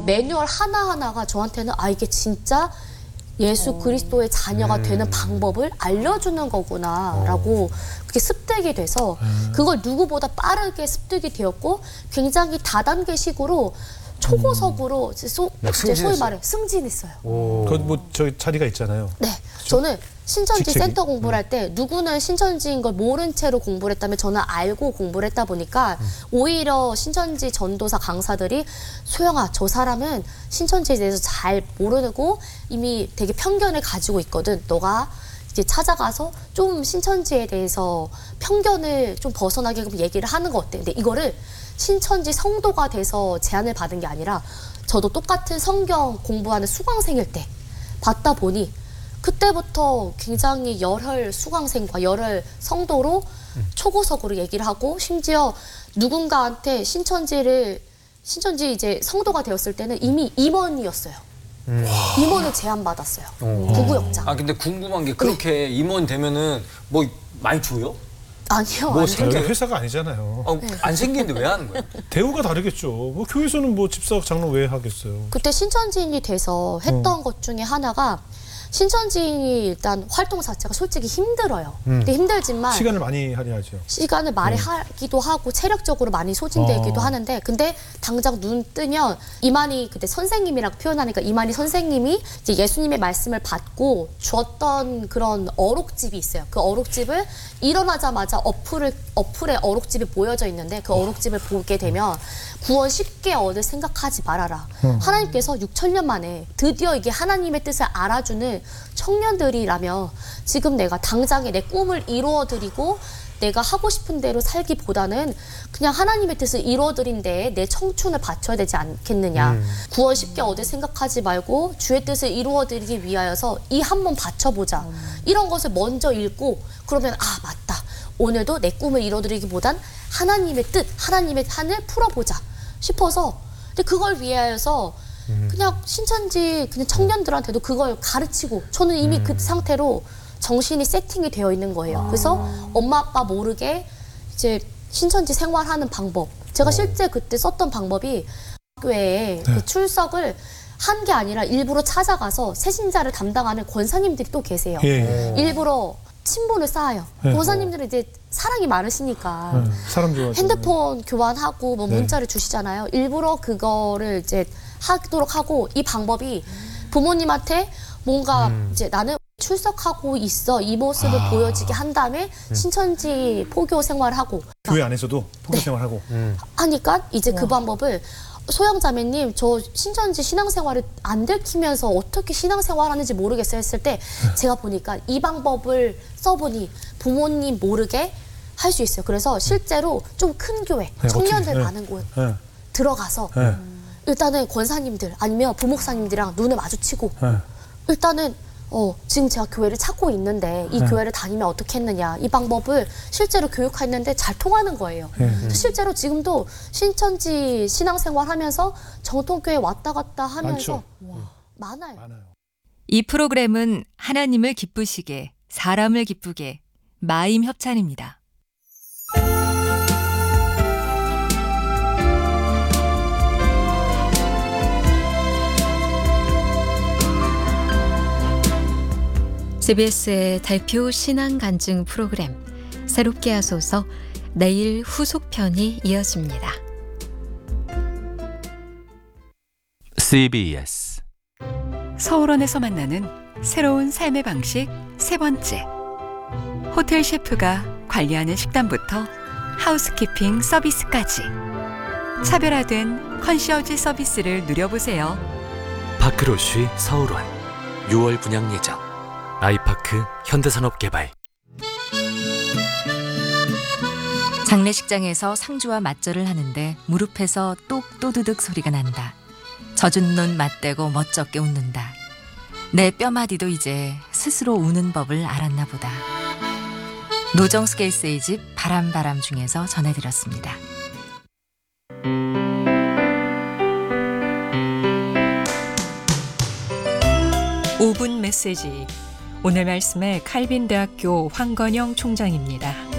매뉴얼 하나하나가 저한테는 이게 진짜 예수 그리스도의 자녀가 되는 방법을 알려주는 거구나라고 그렇게 습득이 돼서 그걸 누구보다 빠르게 습득이 되었고 굉장히 다단계식으로 초고속으로 이제 소위 말해 승진했어요. 거기 뭐 저기 자리가 있잖아요. 네, 저는 신천지 직책이? 센터 공부를 할 때 누구는 신천지인 걸 모른 채로 공부를 했다면 저는 알고 공부를 했다 보니까 오히려 신천지 전도사 강사들이 소영아, 저 사람은 신천지에 대해서 잘 모르고 이미 되게 편견을 가지고 있거든. 너가 이제 찾아가서 좀 신천지에 대해서 편견을 좀 벗어나게 얘기를 하는 거 어때? 근데 이거를 신천지 성도가 돼서 제안을 받은 게 아니라 저도 똑같은 성경 공부하는 수강생일 때 받다 보니 그때부터 굉장히 열혈 수강생과 열혈 성도로 초고속으로 얘기를 하고 심지어 누군가한테 신천지 이제 성도가 되었을 때는 이미 임원이었어요. 임원을 제안받았어요. 부구역장. 근데 궁금한 게 그렇게 임원 되면은 뭐 많이 줘요? 아니요. 뭐 아니요. 여기 회사가 아니잖아요. 안 생기는데 왜 하는 거예요? 대우가 다르겠죠. 뭐 교회에서는 뭐 집사 장로 왜 하겠어요. 그때 신천지인이 돼서 했던 것 중에 하나가 신천지인이 일단 활동 자체가 솔직히 힘들어요. 근데 힘들지만 시간을 많이 할애하죠. 시간을 많이 하기도 하고 체력적으로 많이 소진되기도 하는데 근데 당장 눈 뜨면 이만희 그때 선생님이라고 표현하니까 이만희 선생님이 이제 예수님의 말씀을 받고 주었던 그런 어록집이 있어요. 그 어록집을 일어나자마자 어플에 어록집이 보여져 있는데 그 어록집을 보게 되면 구원 쉽게 얻을 생각하지 말아라. 하나님께서 6,000년 만에 드디어 이게 하나님의 뜻을 알아주는 청년들이라면 지금 내가 당장에 내 꿈을 이루어드리고 내가 하고 싶은 대로 살기보다는 그냥 하나님의 뜻을 이루어드린 데에 내 청춘을 바쳐야 되지 않겠느냐. 구원 쉽게 얻을 생각하지 말고 주의 뜻을 이루어드리기 위하여서 이 한 번 바쳐보자. 이런 것을 먼저 읽고 그러면 맞다. 오늘도 내 꿈을 이루어드리기보단 하나님의 뜻, 하나님의 한을 풀어보자 싶어서 근데 그걸 위하여서 그냥 신천지 그냥 청년들한테도 그걸 가르치고 저는 이미 그 상태로 정신이 세팅이 되어 있는 거예요. 그래서 엄마 아빠 모르게 이제 신천지 생활하는 방법 제가 실제 그때 썼던 방법이 학교에 그 출석을 한 게 아니라 일부러 찾아가서 새신자를 담당하는 권사님들이 또 계세요. 일부러 친분을 쌓아요. 권사님들은 이제 사랑이 많으시니까 사람 좋아하죠. 핸드폰 교환하고 뭐 문자를 주시잖아요. 일부러 그거를 이제 하도록 하고 이 방법이 부모님한테 뭔가 이제 나는 출석하고 있어 이 모습을 보여지게 한 다음에 신천지 포교 생활하고 교회 안에서도 포교 생활하고 하니까 이제 그 방법을 소영자매님 저 신천지 신앙생활을 안 들키면서 어떻게 신앙생활하는지 모르겠어요 했을 때 제가 보니까 이 방법을 써보니 부모님 모르게 할 수 있어요. 그래서 실제로 좀 큰 교회 청년들 많은 곳 들어가서 일단은 권사님들 아니면 부목사님들이랑 눈을 마주치고 일단은 지금 제가 교회를 찾고 있는데 이 교회를 다니면 어떻게 했느냐 이 방법을 실제로 교육했는데 잘 통하는 거예요. 실제로 지금도 신천지 신앙생활 하면서 정통교회 왔다 갔다 하면서 많아요. 이 프로그램은 하나님을 기쁘시게 사람을 기쁘게 마임 협찬입니다. CBS의 대표 신앙 간증 프로그램 새롭게 하소서 내일 후속편이 이어집니다. CBS 서울원에서 만나는 새로운 삶의 방식 세 번째. 호텔 셰프가 관리하는 식단부터 하우스키핑 서비스까지 차별화된 컨시어지 서비스를 누려보세요. 파크로쉬 서울원 6월 분양 예정. 아이파크 현대산업개발. 장례식장에서 상주와 맞절을 하는데 무릎에서 똑또드득 소리가 난다. 젖은 눈 맞대고 멋쩍게 웃는다. 내 뼈마디도 이제 스스로 우는 법을 알았나 보다. 노정수 게이스의 집 바람바람 중에서 전해드렸습니다. 5분 메시지. 오늘 말씀의 칼빈대학교 황건영 총장입니다.